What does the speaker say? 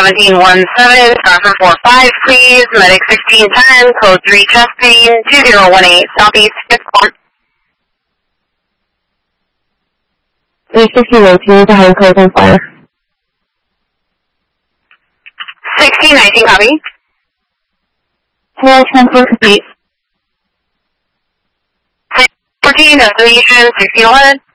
1717, star for 45, please. Medic 1610, code 3 chest pain, 2018, southeast 5th court. 1619 to home code on fire. 1619, copy. Hello, transfer complete. 14, destination 1611.